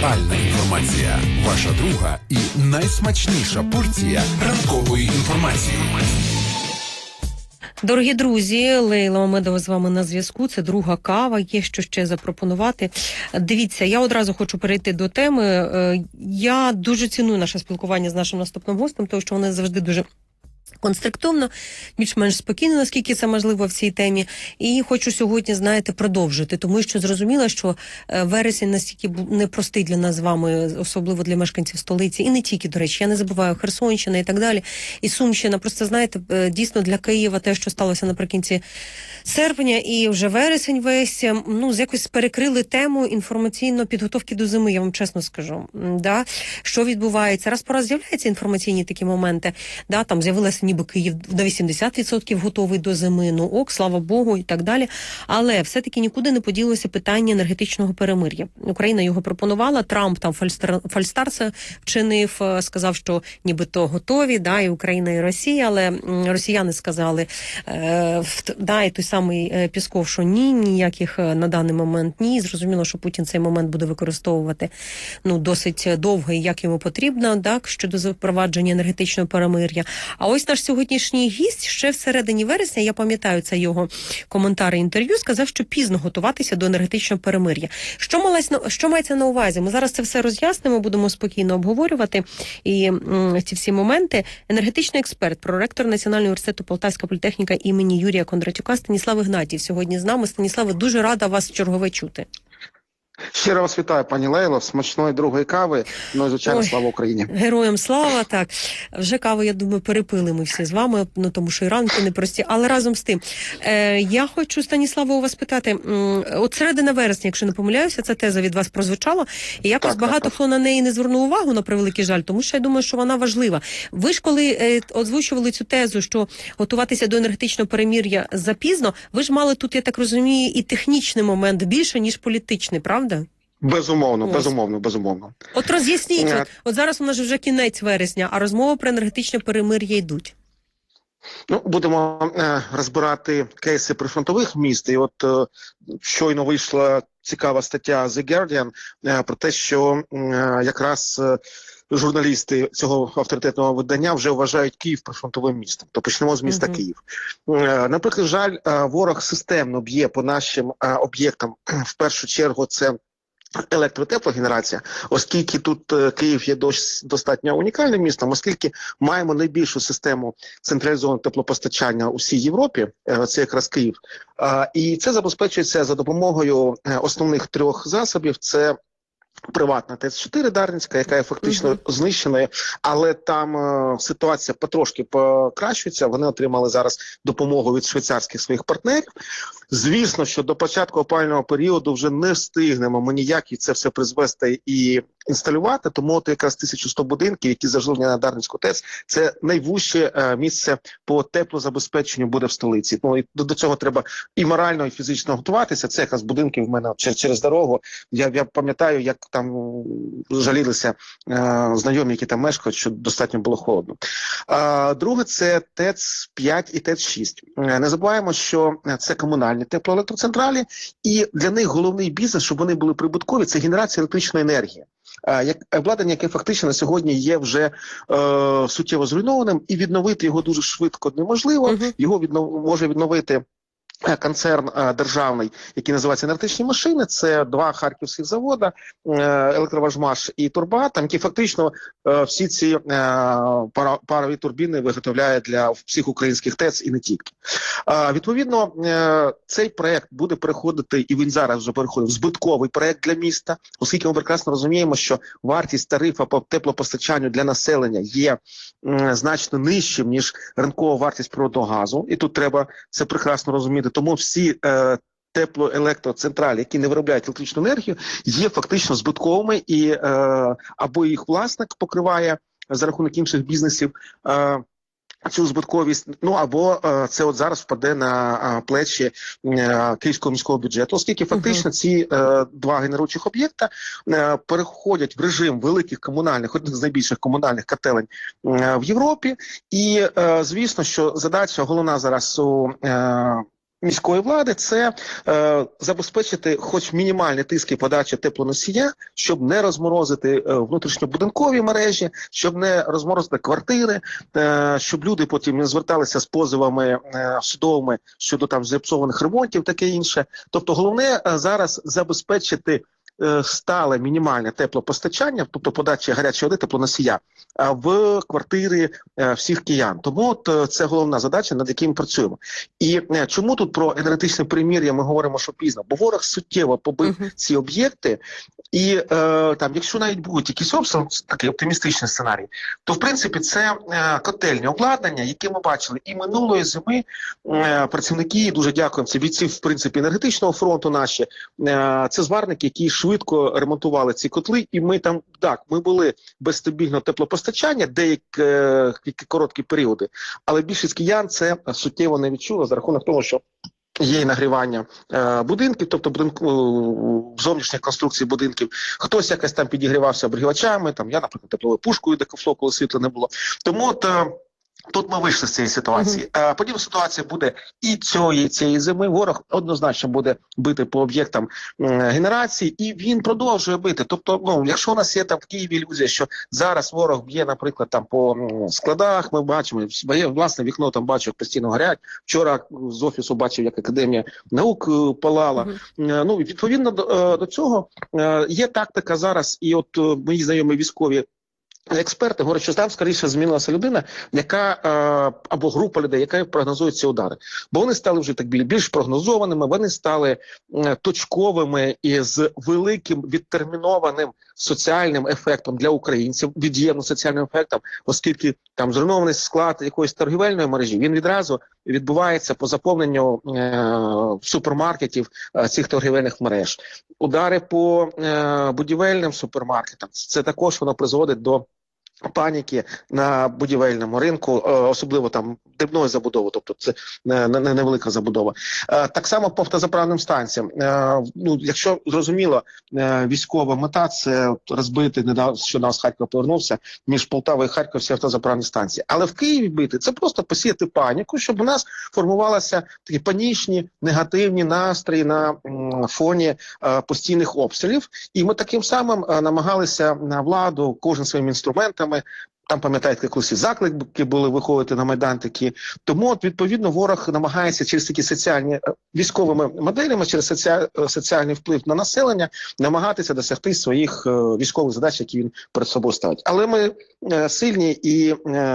Актуальна інформація. Ваша друга і найсмачніша порція ранкової інформації. Дорогі друзі, Лейла Мамедова з вами на зв'язку. Це друга кава. Є що ще запропонувати. Дивіться, я одразу хочу перейти до теми. Я дуже ціную наше спілкування з нашим наступним гостем, тому що вони завжди дуже конструктивно, більш-менш спокійно, наскільки це можливо в цій темі. І хочу сьогодні, знаєте, продовжити, тому що зрозуміло, що вересень настільки непростий для нас з вами, особливо для мешканців столиці, і не тільки, до речі, я не забуваю, Херсонщина і так далі, і Сумщина. Просто, знаєте, дійсно для Києва те, що сталося наприкінці серпня і вже вересень весь, якось перекрили тему інформаційно підготовки до зими, я вам чесно скажу. Да? Що відбувається? Раз по раз з'являються інформаційні такі моменти, да? Там з'явилася ніби Київ на 80% готовий до зими, слава Богу, і так далі. Але все-таки нікуди не поділося питання енергетичного перемир'я. Україна його пропонувала, Трамп там фальстарт вчинив, сказав, що нібито готові, да, і Україна, і Росія, але росіяни сказали, і той самий Пісков, що ніяких на даний момент ні. Зрозуміло, що Путін цей момент буде використовувати досить довго і як йому потрібно, так, щодо запровадження енергетичного перемир'я. А ось наш сьогоднішній гість ще в середині вересня, я пам'ятаю, це його коментар і інтерв'ю, сказав, що пізно готуватися до енергетичного перемир'я. Що мається на увазі? Ми зараз це все роз'яснимо, будемо спокійно обговорювати і ці всі моменти. Енергетичний експерт, проректор Національного університету Полтавська політехніка імені Юрія Кондратюка Станіслав Ігнатів сьогодні з нами. Станіславе, дуже рада вас чергове чути. Щиро вас вітаю, пані Лейло, смачної другої кави, і, звичайно, слава Україні. Героям слава, так. Вже каву, я думаю, перепили ми всі з вами, тому що і ранки непрості, але разом з тим. Я хочу, Станіславе, у вас питати, от середина вересня, якщо не помиляюся, ця теза від вас прозвучала, і якось багато хто на неї не звернув увагу, на превеликий жаль, тому що я думаю, що вона важлива. Ви ж коли озвучували цю тезу, що готуватися до енергетичного перемир'я запізно, ви ж мали тут, я так розумію, і технічний момент більше, ніж політичний, правда? Безумовно. От роз'ясніть, от зараз у нас вже кінець вересня, а розмови про енергетичне перемир'я йдуть. Будемо розбирати кейси прифронтових міст, і от щойно вийшла цікава стаття The Guardian про те, що якраз журналісти цього авторитетного видання вже вважають Київ прифронтовим містом. То почнемо з міста Київ. Наприклад, жаль, ворог системно б'є по нашим об'єктам. В першу чергу це електротеплогенерація, оскільки тут Київ є достатньо унікальним містом, оскільки маємо найбільшу систему централізованого теплопостачання у всій Європі, це якраз Київ, і це забезпечується за допомогою основних трьох засобів. Це приватна ТЕЦ-4 Дарницька, яка є фактично знищеною, але там ситуація потрошки покращується. Вони отримали зараз допомогу від швейцарських своїх партнерів. Звісно, що до початку опалювального періоду вже не встигнемо ми ніяк і це все призвести і інсталювати, тому от якраз 1100 будинків, які заживлені на Дарницьку ТЕЦ, це найвужче місце по теплозабезпеченню буде в столиці. І до цього треба і морально, і фізично готуватися. Це якраз будинки в мене через дорогу. Я пам'ятаю, як там жалілися знайомі, які там мешкають, що достатньо було холодно. Друге – це ТЕЦ-5 і ТЕЦ-6. Не забуваємо, що це комунальні теплоелектроцентралі, і для них головний бізнес, щоб вони були прибуткові, це генерація електричної енергії. Обладнання, яке фактично на сьогодні є вже суттєво зруйнованим, і відновити його дуже швидко неможливо. Його може відновити концерн державний, який називається «Енергетичні машини». Це два харківських заводи, «Електроважмаш» і «Турбоатом», які фактично всі ці парові турбіни виготовляють для всіх українських ТЕЦ і не тільки. Відповідно, цей проєкт буде переходити, і він зараз вже переходить, в збитковий проєкт для міста, оскільки ми прекрасно розуміємо, що вартість тарифа по теплопостачанню для населення є значно нижчим, ніж ринкова вартість природного газу. І тут треба це прекрасно розуміти. Тому всі теплоелектроцентралі, які не виробляють електричну енергію, є фактично збитковими, і або їх власник покриває за рахунок інших бізнесів цю збитковість, або це от зараз впаде на плечі Київського міського бюджету, оскільки фактично ці два генеруючих об'єкта переходять в режим великих комунальних, одних з найбільших комунальних котелень в Європі. І звісно, що задача головна зараз у міської влади – це забезпечити хоч мінімальні тиски подачі теплоносія, щоб не розморозити внутрішньобудинкові мережі, щоб не розморозити квартири, щоб люди потім не зверталися з позовами судовими щодо там зіпсованих ремонтів, таке інше. Тобто головне зараз забезпечити стале мінімальне теплопостачання, тобто подача гарячої води, теплоносія, в квартири всіх киян. Тому це головна задача, над якою ми працюємо. І чому тут про енергетичне примір'я ми говоримо, що пізно? Бо ворог суттєво побив ці об'єкти, і там, якщо навіть будуть якісь обстріли, такий оптимістичний сценарій, то в принципі це котельні обладнання, які ми бачили і минулої зими. Працівники, дуже дякуємо, це бійці, в принципі, енергетичного фронту наші, це зварники, які швидко ремонтували ці котли, і ми там, так, ми були без стабільного теплопостачання деякі короткі періоди, але більшість киян це суттєво не відчула за рахунок того, що є нагрівання будинків, тобто зовнішніх конструкцій будинків. Хтось якось там підігрівався обігрівачами, там я, наприклад, тепловою пушкою декофло, коли світла не було. Тому тут ми вийшли з цієї ситуації. Подібна ситуація буде і цієї зими. Ворог однозначно буде бити по об'єктам генерації, і він продовжує бити. Тобто, якщо у нас є там в Києві ілюзія, що зараз ворог б'є, наприклад, там по складах, ми бачимо, своє власне вікно там бачу, постійно горять. Вчора з офісу бачив, як Академія наук палала. Відповідно до цього є тактика зараз, і от мої знайомі військові експерти говорять, що там, скоріше, змінилася людина, яка або група людей, яка прогнозує ці удари. Бо вони стали вже так більш прогнозованими, вони стали точковими і з великим відтермінованим соціальним ефектом для українців, від'ємним соціальним ефектом, оскільки там зруйнований склад якоїсь торгівельної мережі, він відразу відбувається по заповненню супермаркетів цих торгівельних мереж. Удари по будівельним супермаркетам, це також воно призводить до паніки на будівельному ринку, особливо там дрібної забудови, тобто це невелика забудова. Так само по автозаправним станціям. Якщо зрозуміло, військова мета – це розбити, що з Харкова повернувся, між Полтавою і Харковом всі автозаправні станції. Але в Києві бити – це просто посіяти паніку, щоб у нас формувалися такі панічні, негативні настрої на фоні постійних обстрілів. І ми таким самим намагалися на владу, кожен своїми інструментами. Там, пам'ятаєте, колись і заклики були виходити на Майдан такі. Тому, відповідно, ворог намагається через такі соціальні військовими моделями, через соціальний вплив на населення, намагатися досягти своїх військових задач, які він перед собою ставить. Але ми сильні і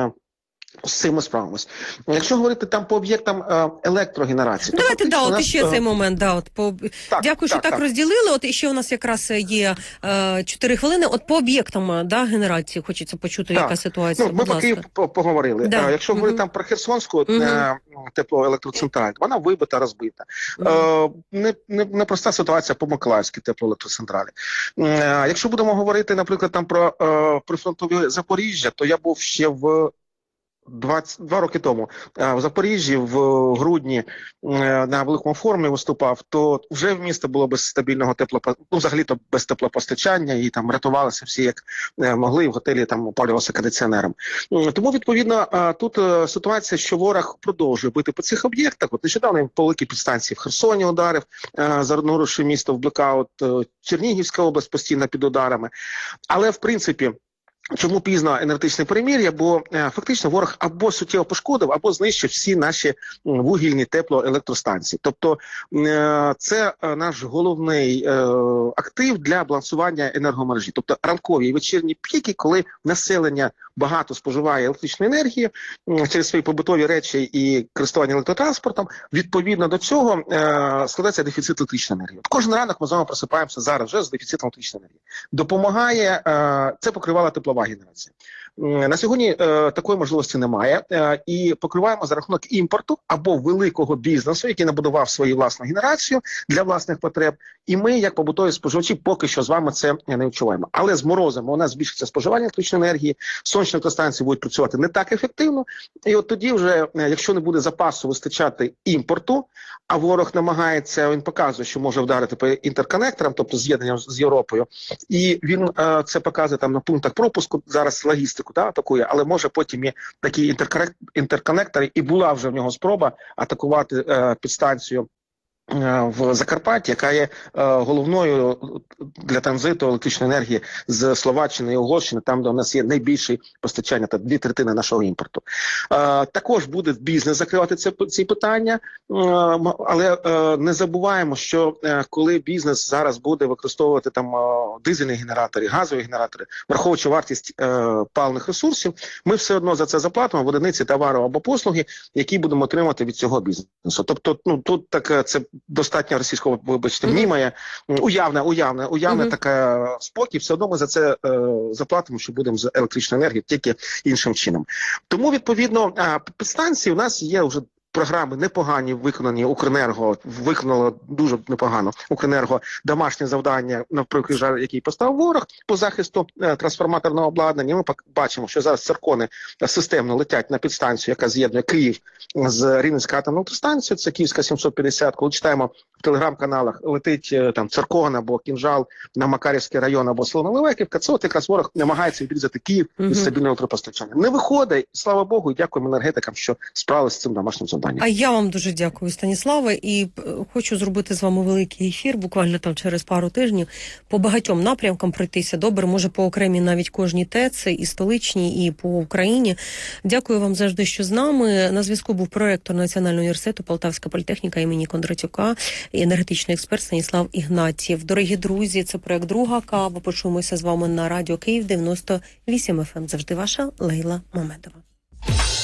з цим ми справимось. Якщо говорити там по об'єктам електрогенерації... Давайте, от ще цей момент. Дякую, що так розділили. От іще у нас якраз є 4 хвилини. От по об'єктам генерації хочеться почути, яка ситуація. Ми по Києву поговорили. Якщо говорити там про Херсонську теплоелектроцентраль, вона вибита, розбита. Непроста ситуація по Миколаївській теплоелектроцентралі. Якщо будемо говорити, наприклад, там про прифронтові Запоріжжя, то я був ще в 22 роки тому в Запоріжжі в грудні на великому форумі виступав, то вже в місто було без стабільного взагалі-то без теплопостачання, і там рятувалися всі як могли, і в готелі там опалювалися кондиціонером. Тому, відповідно, тут ситуація, що ворог продовжує бити по цих об'єктах. От нещодавно по великій підстанції в Херсоні ударив, зануривши місто в блекаут, Чернігівська область постійно під ударами. Але, в принципі, чому пізно енергетичне перемир'я? Бо фактично ворог або суттєво пошкодив, або знищив всі наші вугільні теплоелектростанції. Тобто це наш головний актив для балансування енергомережі. Тобто ранкові і вечірні піки, коли населення багато споживає електричної енергії через свої побутові речі і користування електротранспортом, відповідно до цього складається дефіцит електричної енергії. Кожен ранок ми з вами просипаємося зараз вже з дефіцитом електричної енергії. Допомагає, це покривала теплова генерація. На сьогодні такої можливості немає, і покриваємо за рахунок імпорту або великого бізнесу, який набудував свою власну генерацію для власних потреб, і ми, як побутові споживачі, поки що з вами це не відчуваємо. Але з морозом у нас збільшиться споживання електричної енергії, сонячні електростанції будуть працювати не так ефективно, і от тоді вже, якщо не буде запасу вистачати імпорту, а ворог намагається, він показує, що може вдарити по інтерконекторам, тобто з'єднанням з Європою, і він це показує там на пунктах пропуску, зараз логістику фізику, да, атакує, але може потім є такі інтерконектори, і була вже в нього спроба атакувати підстанцію в Закарпатті, яка є головною для транзиту електричної енергії з Словаччини і Угорщини, там, де у нас є найбільше постачання, та 2/3 нашого імпорту. Також буде бізнес закривати ці питання, але не забуваємо, що коли бізнес зараз буде використовувати там дизельні генератори, газові генератори, враховуючи вартість паливних ресурсів, ми все одно за це заплатимо в одиниці товару або послуги, які будемо отримати від цього бізнесу. Тобто, ну, тут так це достатньо російського, вибачте, внімає, уявне така спокій, все одно ми за це заплатимо, що будемо з електричної енергії, тільки іншим чином. Тому, відповідно, підстанції у нас є вже програми непогані виконані. Укренерго виконало дуже непогано. Укренерго домашнє завдання, навпроти жаль, який поставив ворог по захисту трансформаторного обладнання. Ми бачимо, що зараз циркони системно летять на підстанцію, яка з'єднує Київ з Рівненською атомною електростанцією. Це Київська 750. Коли читаємо в телеграм-каналах, летить там циркон або кінжал на Макарівський район або село Наливайківка, це от якраз ворог намагається відрізати Київ від стабільного електропостачання. Не виходить, слава Богу, і дякуємо енергетикам, що справилися з цим домашнім завданням. А я вам дуже дякую, Станіславе, і хочу зробити з вами великий ефір, буквально там через пару тижнів, по багатьом напрямкам пройтися добре, може по окремій навіть кожній ТЕЦ, і столичній, і по Україні. Дякую вам завжди, що з нами. На зв'язку був проректор Національного університету Полтавська політехніка імені Кондратюка і енергетичний експерт Станіслав Ігнатьєв. Дорогі друзі, це проект «Друга кава». Почуємося з вами на радіо Київ 98 FM. Завжди ваша Лейла Мамедова.